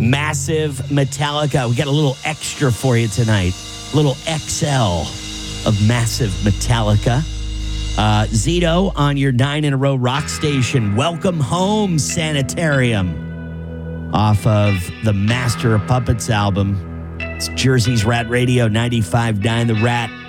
Massive Metallica. We got a little extra for you tonight. A little XL of Massive Metallica. Zito on your 9 in a row rock station. Welcome Home Sanitarium. Off of the Master of Puppets album. It's Jersey's Rat Radio 95.9 The Rat.